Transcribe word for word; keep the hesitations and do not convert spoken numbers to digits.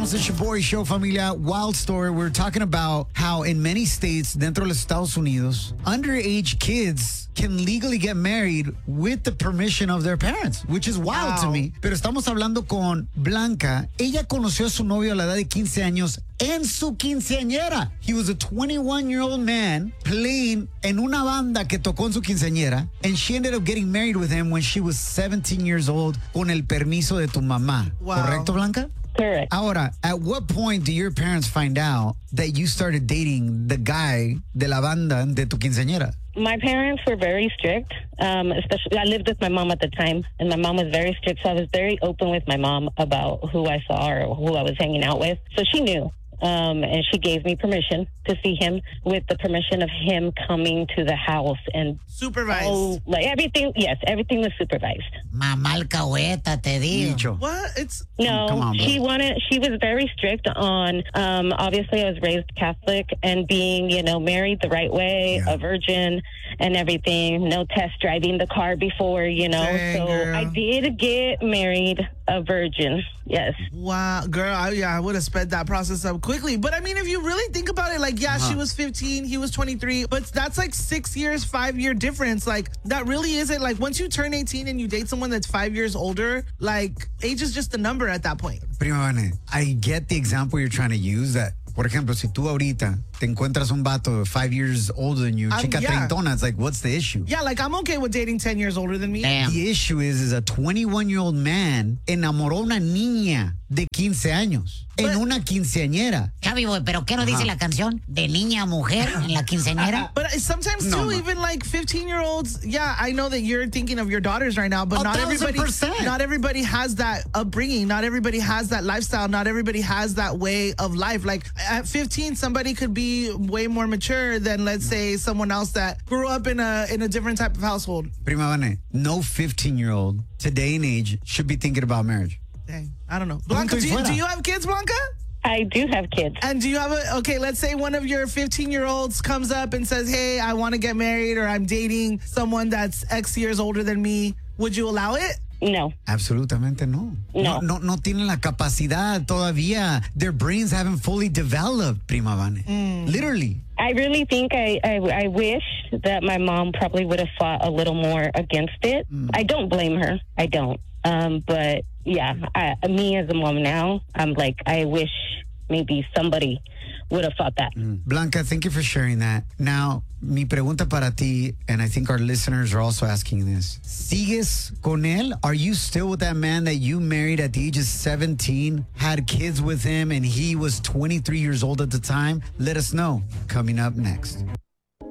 Regresamos a Shabory Show, familia. Wild story. We're talking about how in many states dentro de los Estados Unidos, underage kids can legally get married with the permission of their parents, which is wild wow. to me. Pero estamos hablando con Blanca. Ella conoció a su novio a la edad de quince años en su quinceañera. He was a twenty-one-year-old man playing en una banda que tocó en su quinceañera, and she ended up getting married with him when she was seventeen years old con el permiso de tu mamá. Wow. ¿Correcto, Blanca? Correct. Ahora, at what point do your parents find out that you started dating the guy de la banda de tu quinceañera? My parents were very strict, um, especially I lived with my mom at the time, and my mom was very strict, so I was very open with my mom about who I saw or who I was hanging out with. So she knew, um, and she gave me permission to see him with the permission of him coming to the house and supervised. Oh, like everything, yes, everything was supervised. Mamá alcahueta, te digo. What? It's No, Come on, bro. she wanted. She was very strict on. Um, obviously, I was raised Catholic, and being, you know, married the right way, Yeah. a virgin, and everything. No test driving the car before, you know. Dang, so girl. I did get married a virgin. Yes. wow, girl. I, yeah, I would have sped that process up quickly. But I mean, if you really think about it, like, yeah, Uh-huh. she was fifteen, he was twenty-three, but that's like six years, five year difference. Like, that really isn't like once you turn eighteen and you date someone that's five years older, like, age is just a number at that point. Prima Vane, I get the example you're trying to use that. Por ejemplo, si tú ahorita te encuentras un vato five years older than you, Um, chica yeah. treintona, it's like, what's the issue? Yeah, like, I'm okay with dating ten years older than me. Damn. The issue is, is a twenty-one-year-old man enamoró a una niña de quince años But- en una quinceañera. Javi, boy, pero ¿qué nos dice la canción? De niña a mujer en la quinceañera. But sometimes No, too, no. even like fifteen year olds. Yeah, I know that you're thinking of your daughters right now, but A not thousand everybody. percent. Not everybody has that upbringing. Not everybody has that lifestyle. Not everybody has that way of life. Like at fifteen, somebody could be way more mature than, let's say, someone else that grew up in a in a different type of household. Prima Vane, no fifteen-year-old today and age should be thinking about marriage. Dang, I don't know. Blanca, Punto y do you, fuera. do you have kids, Blanca? I do have kids. And do you have a, okay, let's say one of your fifteen year olds comes up and says, hey, I want to get married, or I'm dating someone that's X years older than me. Would you allow it? No. Absolutamente no. No. No, no tienen la capacidad todavía. Their brains haven't fully developed, Prima Vane. Literally. I really think I, I, I wish that my mom probably would have fought a little more against it. I don't blame her. I don't. Um, but yeah, I, me as a mom now, I'm like, I wish maybe somebody would have fought that. Blanca, thank you for sharing that. Now, mi pregunta para ti, and I think our listeners are also asking this. ¿Sigues con él? Are you still with that man that you married at the age of seventeen, had kids with him, and he was twenty-three years old at the time? Let us know. Coming up next.